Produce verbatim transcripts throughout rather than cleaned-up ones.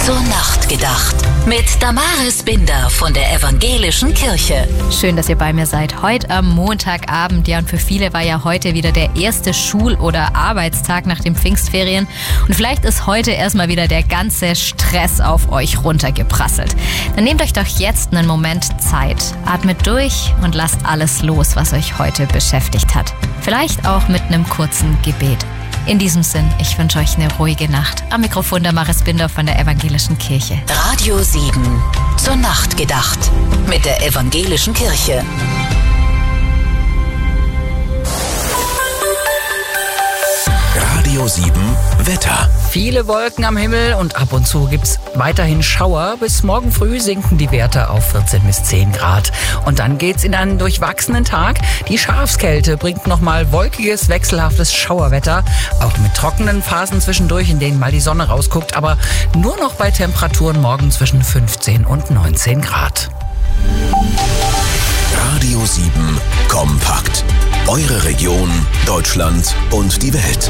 Zur Nacht gedacht. Mit Damaris Binder von der Evangelischen Kirche. Schön, dass ihr bei mir seid. Heute am Montagabend. Ja, und für viele war ja heute wieder der erste Schul- oder Arbeitstag nach den Pfingstferien. Und vielleicht ist heute erstmal wieder der ganze Stress auf euch runtergeprasselt. Dann nehmt euch doch jetzt einen Moment Zeit. Atmet durch und lasst alles los, was euch heute beschäftigt hat. Vielleicht auch mit einem kurzen Gebet. In diesem Sinn, ich wünsche euch eine ruhige Nacht. Am Mikrofon Damaris Binder von der Evangelischen Kirche. Radio sieben. Zur Nacht gedacht. Mit der Evangelischen Kirche. Radio sieben Wetter. Viele Wolken am Himmel und ab und zu gibt's weiterhin Schauer. Bis morgen früh sinken die Werte auf vierzehn bis zehn Grad. Und dann geht's in einen durchwachsenen Tag. Die Schafskälte bringt nochmal wolkiges, wechselhaftes Schauerwetter. Auch mit trockenen Phasen zwischendurch, in denen mal die Sonne rausguckt. Aber nur noch bei Temperaturen morgen zwischen fünfzehn und neunzehn Grad. Radio sieben kompakt. Eure Region, Deutschland und die Welt.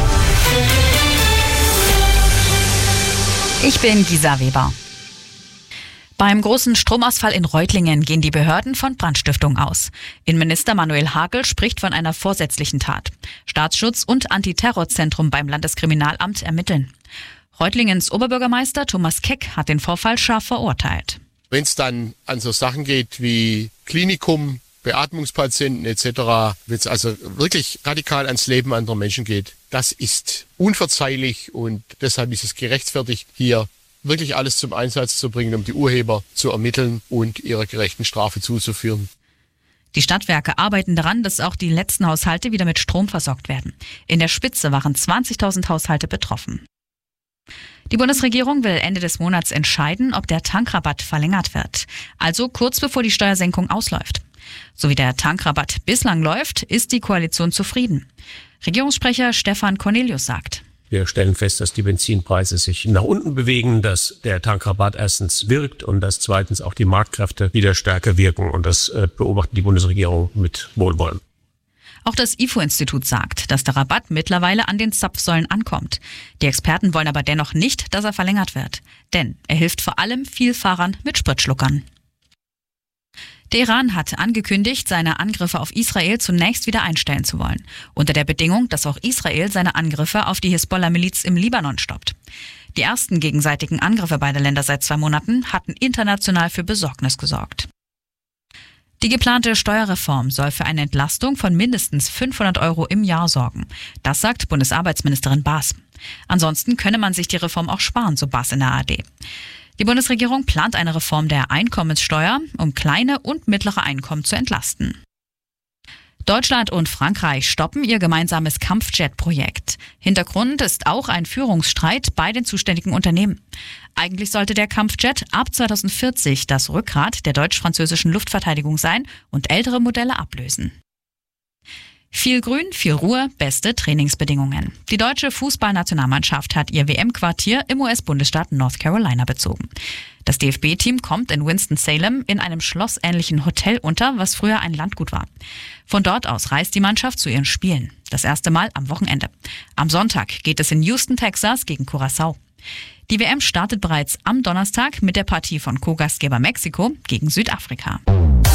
Ich bin Gisa Weber. Beim großen Stromausfall in Reutlingen gehen die Behörden von Brandstiftung aus. Innenminister Manuel Hagel spricht von einer vorsätzlichen Tat. Staatsschutz und Antiterrorzentrum beim Landeskriminalamt ermitteln. Reutlingens Oberbürgermeister Thomas Keck hat den Vorfall scharf verurteilt. Wenn es dann an so Sachen geht wie Klinikum, Beatmungspatienten et cetera, wenn es also wirklich radikal ans Leben anderer Menschen geht, das ist unverzeihlich und deshalb ist es gerechtfertigt, hier wirklich alles zum Einsatz zu bringen, um die Urheber zu ermitteln und ihrer gerechten Strafe zuzuführen. Die Stadtwerke arbeiten daran, dass auch die letzten Haushalte wieder mit Strom versorgt werden. In der Spitze waren zwanzigtausend Haushalte betroffen. Die Bundesregierung will Ende des Monats entscheiden, ob der Tankrabatt verlängert wird. Also kurz bevor die Steuersenkung ausläuft. So wie der Tankrabatt bislang läuft, ist die Koalition zufrieden. Regierungssprecher Stefan Cornelius sagt: Wir stellen fest, dass die Benzinpreise sich nach unten bewegen, dass der Tankrabatt erstens wirkt und dass zweitens auch die Marktkräfte wieder stärker wirken. Und das beobachtet die Bundesregierung mit Wohlwollen. Auch das I F O-Institut sagt, dass der Rabatt mittlerweile an den Zapfsäulen ankommt. Die Experten wollen aber dennoch nicht, dass er verlängert wird. Denn er hilft vor allem Vielfahrern mit Spritschluckern. Der Iran hat angekündigt, seine Angriffe auf Israel zunächst wieder einstellen zu wollen. Unter der Bedingung, dass auch Israel seine Angriffe auf die Hisbollah-Miliz im Libanon stoppt. Die ersten gegenseitigen Angriffe beider Länder seit zwei Monaten hatten international für Besorgnis gesorgt. Die geplante Steuerreform soll für eine Entlastung von mindestens fünfhundert Euro im Jahr sorgen. Das sagt Bundesarbeitsministerin Baas. Ansonsten könne man sich die Reform auch sparen, so Baas in der A R D. Die Bundesregierung plant eine Reform der Einkommenssteuer, um kleine und mittlere Einkommen zu entlasten. Deutschland und Frankreich stoppen ihr gemeinsames Kampfjet-Projekt. Hintergrund ist auch ein Führungsstreit bei den zuständigen Unternehmen. Eigentlich sollte der Kampfjet ab zweitausendvierzig das Rückgrat der deutsch-französischen Luftverteidigung sein und ältere Modelle ablösen. Viel Grün, viel Ruhe, beste Trainingsbedingungen. Die deutsche Fußballnationalmannschaft hat ihr W M-Quartier im U S-Bundesstaat North Carolina bezogen. Das D F B-Team kommt in Winston-Salem in einem schlossähnlichen Hotel unter, was früher ein Landgut war. Von dort aus reist die Mannschaft zu ihren Spielen. Das erste Mal am Wochenende. Am Sonntag geht es in Houston, Texas gegen Curaçao. Die W M startet bereits am Donnerstag mit der Partie von Co-Gastgeber Mexiko gegen Südafrika.